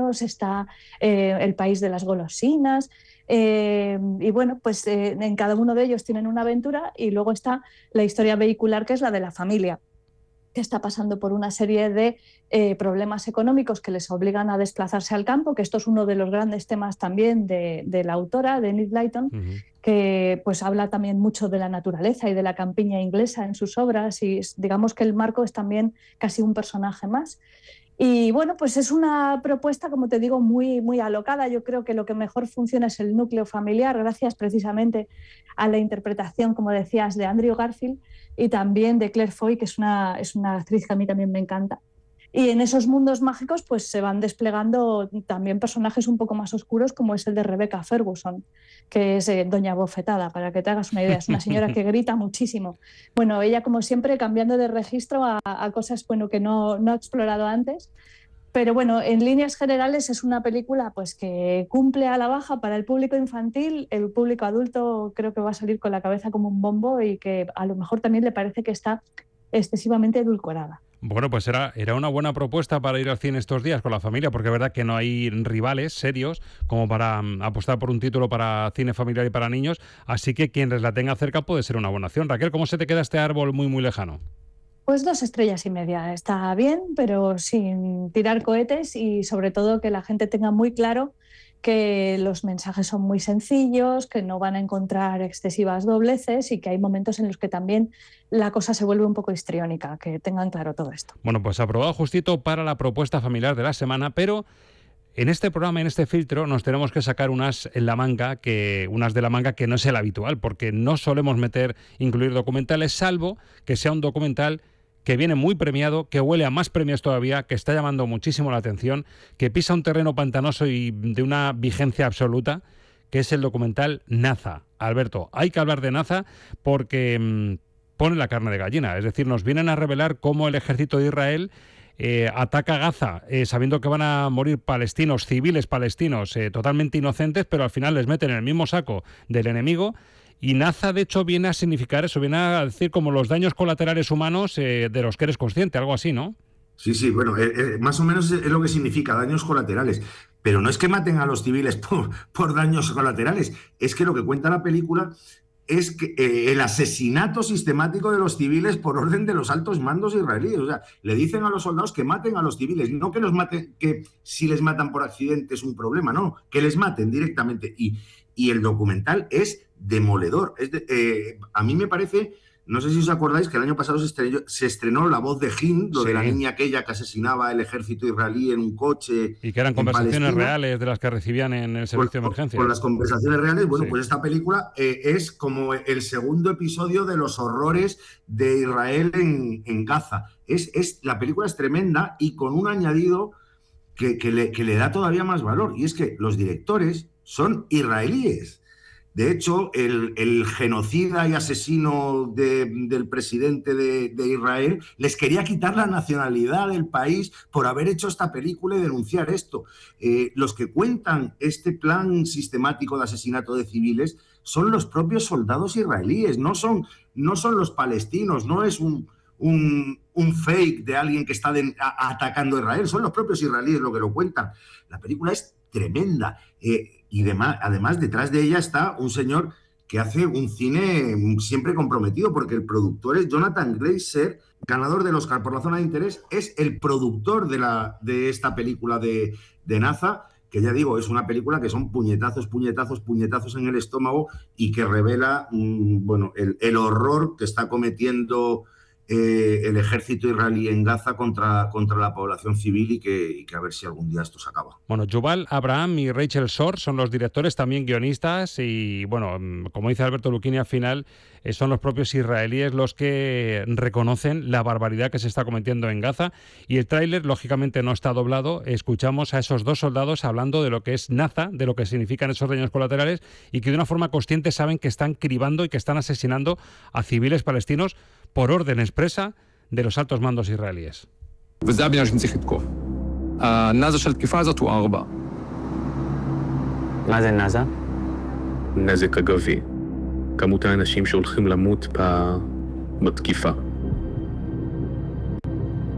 Unidos, está El país de las golosinas, y bueno, pues en cada uno de ellos tienen una aventura, y luego está la historia vehicular, que es la de la familia, que está pasando por una serie de problemas económicos que les obligan a desplazarse al campo, que esto es uno de los grandes temas también de la autora, de Enid Blyton, que pues habla también mucho de la naturaleza y de la campiña inglesa en sus obras, y digamos que el marco es también casi un personaje más. Y bueno, pues es una propuesta, como te digo, muy, muy alocada. Yo creo que lo que mejor funciona es el núcleo familiar, gracias precisamente a la interpretación, como decías, de Andrew Garfield y también de Claire Foy, que es una actriz que a mí también me encanta. Y en esos mundos mágicos pues se van desplegando también personajes un poco más oscuros, como es el de Rebecca Ferguson, que es Doña Bofetada, para que te hagas una idea. Es una señora que grita muchísimo. Bueno, ella, como siempre, cambiando de registro a cosas, bueno, que no ha explorado antes. Pero bueno, en líneas generales es una película pues que cumple a la baja para el público infantil. El público adulto creo que va a salir con la cabeza como un bombo, y que a lo mejor también le parece que está excesivamente edulcorada. Bueno, pues era una buena propuesta para ir al cine estos días con la familia, porque es verdad que no hay rivales serios como para apostar por un título para cine familiar y para niños, así que quien les la tenga cerca puede ser una buena opción. Raquel, ¿cómo se te queda este árbol muy, muy lejano? Pues 2 estrellas y media. Está bien, pero sin tirar cohetes, y sobre todo que la gente tenga muy claro que los mensajes son muy sencillos, que no van a encontrar excesivas dobleces, y que hay momentos en los que también la cosa se vuelve un poco histriónica. Que tengan claro todo esto. Bueno, pues aprobado justito para la propuesta familiar de la semana, pero en este programa, en este filtro, nos tenemos que sacar unas de la manga que no es el habitual, porque no solemos incluir documentales, salvo que sea un documental que viene muy premiado, que huele a más premios todavía, que está llamando muchísimo la atención, que pisa un terreno pantanoso y de una vigencia absoluta, que es el documental Naza. Alberto, hay que hablar de Naza porque pone la carne de gallina, es decir, nos vienen a revelar cómo el ejército de Israel ataca Gaza sabiendo que van a morir palestinos, civiles palestinos, totalmente inocentes, pero al final les meten en el mismo saco del enemigo. Y Naza, de hecho, viene a significar eso, viene a decir como los daños colaterales humanos de los que eres consciente, algo así, ¿no? Sí, bueno, más o menos es lo que significa daños colaterales. Pero no es que maten a los civiles por daños colaterales, es que lo que cuenta la película es que el asesinato sistemático de los civiles por orden de los altos mandos israelíes. O sea, le dicen a los soldados que maten a los civiles, no que los maten, que si les matan por accidente es un problema, no, que les maten directamente. Y el documental es demoledor. A mí me parece, no sé si os acordáis, que el año pasado se estrenó La voz de Hind, lo de la niña aquella que asesinaba el ejército israelí en un coche. Y que eran conversaciones reales de las que recibían en el servicio de emergencia. Con las conversaciones reales, bueno, pues esta película es como el segundo episodio de los horrores de Israel en Gaza. La película es tremenda, y con un añadido que le da todavía más valor, y es que los directores son israelíes. De hecho, el genocida y asesino del presidente de Israel les quería quitar la nacionalidad del país por haber hecho esta película y denunciar esto. Los que cuentan este plan sistemático de asesinato de civiles son los propios soldados israelíes, no son los palestinos, no es un fake de alguien que está atacando a Israel, son los propios israelíes los que lo cuentan. La película es tremenda. Y además, detrás de ella está un señor que hace un cine siempre comprometido, porque el productor es Jonathan Glazer, ganador del Oscar por La zona de interés, es el productor de esta película de Naza, que ya digo, es una película que son puñetazos en el estómago, y que revela el horror que está cometiendo el ejército israelí en Gaza contra la población civil, y que a ver si algún día esto se acaba. Bueno, Yuval Abraham y Rachel Shore son los directores, también guionistas, y bueno, como dice Alberto Lucchini al final, son los propios israelíes los que reconocen la barbaridad que se está cometiendo en Gaza, y el tráiler lógicamente no está doblado. Escuchamos a esos dos soldados hablando de lo que es Naza, de lo que significan esos daños colaterales, y que de una forma consciente saben que están cribando y que están asesinando a civiles palestinos por orden expresa de los altos mandos israelíes. النازة של התקיפה הזאת הוא 4. מה זה נאזה? נזק אגבי. כמות האנשים שהולכים למות בתקיפה.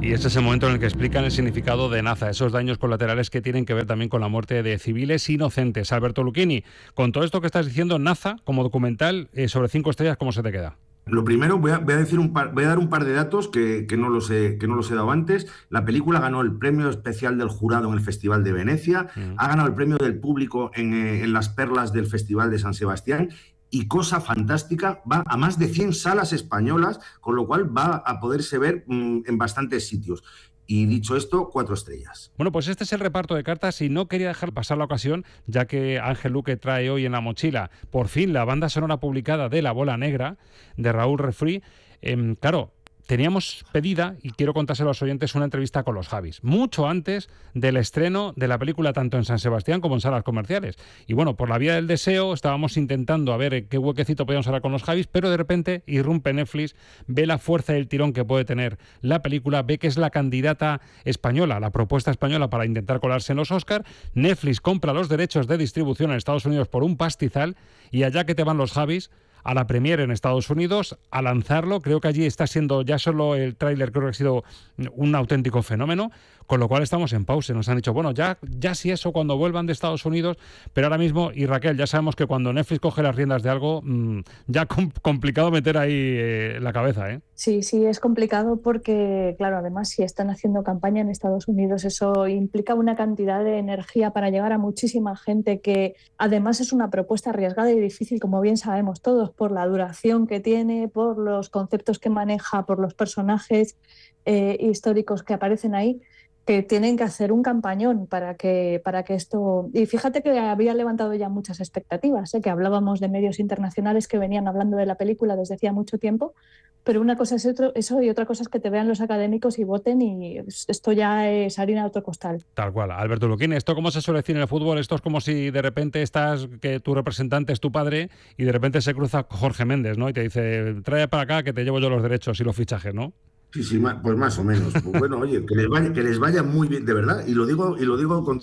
Y este es el momento en el que explican el significado de Naza, esos daños colaterales que tienen que ver también con la muerte de civiles inocentes. Alberto Lucchini, con todo esto que estás diciendo, Naza, como documental sobre 5 estrellas, ¿cómo se te queda? Lo primero, voy a dar un par de datos que no los he dado antes. La película ganó el premio especial del jurado en el Festival de Venecia, ha ganado el premio del público en las perlas del Festival de San Sebastián, y cosa fantástica, va a más de 100 salas españolas, con lo cual va a poderse ver en bastantes sitios. Y dicho esto, 4 estrellas. Bueno, pues este es el reparto de cartas y no quería dejar pasar la ocasión, ya que Ángel Luque trae hoy en la mochila, por fin, la banda sonora publicada de La Bola Negra, de Raúl Refri. Claro, teníamos pedida, y quiero contárselo a los oyentes, una entrevista con los Javis, mucho antes del estreno de la película, tanto en San Sebastián como en salas comerciales. Y bueno, por la vía del deseo estábamos intentando a ver qué huequecito podíamos hablar con los Javis, pero de repente irrumpe Netflix, ve la fuerza y el tirón que puede tener la película, ve que es la candidata española, la propuesta española para intentar colarse en los Oscar. Netflix compra los derechos de distribución en Estados Unidos por un pastizal, y allá que te van los Javis a la premiere en Estados Unidos, a lanzarlo. Creo que allí está siendo, ya solo el tráiler creo que ha sido un auténtico fenómeno, con lo cual estamos en pausa. Nos han dicho, bueno, ya si eso cuando vuelvan de Estados Unidos, pero ahora mismo, y Raquel, ya sabemos que cuando Netflix coge las riendas de algo, ya complicado meter ahí la cabeza, ¿eh? Sí, es complicado porque, claro, además si están haciendo campaña en Estados Unidos, eso implica una cantidad de energía para llegar a muchísima gente, que además es una propuesta arriesgada y difícil, como bien sabemos todos, por la duración que tiene, por los conceptos que maneja, por los personajes históricos que aparecen ahí, que tienen que hacer un campañón para que esto... Y fíjate que había levantado ya muchas expectativas, que hablábamos de medios internacionales que venían hablando de la película desde hacía mucho tiempo, pero una cosa es eso y otra cosa es que te vean los académicos y voten, y esto ya es harina de otro costal. Tal cual. Alberto Lucchini, esto como se suele decir en el fútbol, esto es como si de repente que tu representante es tu padre y de repente se cruza Jorge Méndez, ¿no? Y te dice, trae para acá que te llevo yo los derechos y los fichajes, ¿no? Sí, pues más o menos. Pues bueno, oye, que les vaya muy bien, de verdad, y lo digo con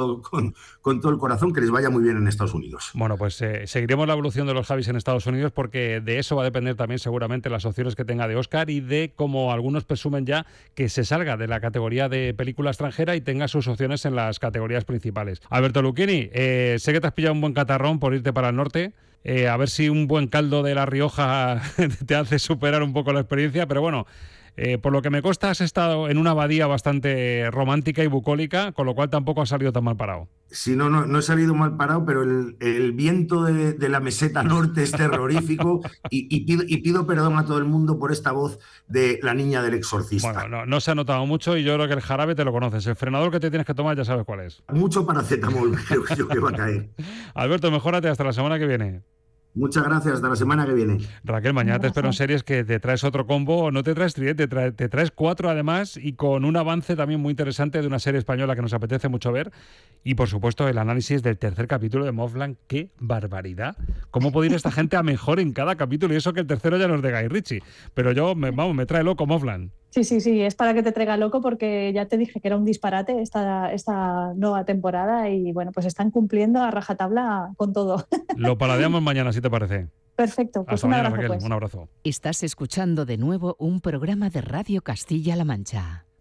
todo el corazón, que les vaya muy bien en Estados Unidos. Bueno, pues seguiremos la evolución de los Javis en Estados Unidos, porque de eso va a depender también seguramente las opciones que tenga de Oscar, y de cómo algunos presumen ya que se salga de la categoría de película extranjera y tenga sus opciones en las categorías principales. Alberto Lucchini, sé que te has pillado un buen catarrón por irte para el norte. A ver si un buen caldo de La Rioja te hace superar un poco la experiencia, pero bueno, por lo que me consta, has estado en una abadía bastante romántica y bucólica, con lo cual tampoco has salido tan mal parado. Sí, no he salido mal parado, pero el viento de la meseta norte es terrorífico, y pido perdón a todo el mundo por esta voz de la niña del exorcista. Bueno, no se ha notado mucho, y yo creo que el jarabe te lo conoces. El frenador que te tienes que tomar ya sabes cuál es. Mucho paracetamol creo yo que va a caer. Alberto, mejórate, hasta la semana que viene. Muchas gracias, hasta la semana que viene. Raquel, mañana te espero en series, que te traes otro combo, no te traes tridente, te traes 4 además, y con un avance también muy interesante de una serie española que nos apetece mucho ver, y por supuesto el análisis del tercer capítulo de Mothman. ¡Qué barbaridad! ¿Cómo puede ir esta gente a mejor en cada capítulo? Y eso que el tercero ya no es de Guy Ritchie, pero me trae loco Mothman. Sí, es para que te traiga loco, porque ya te dije que era un disparate esta nueva temporada, y bueno, pues están cumpliendo a rajatabla con todo. Lo paladeamos mañana, si te parece. Perfecto, pues hasta un mañana, abrazo. Raquel, un abrazo. Estás escuchando de nuevo un programa de Radio Castilla-La Mancha.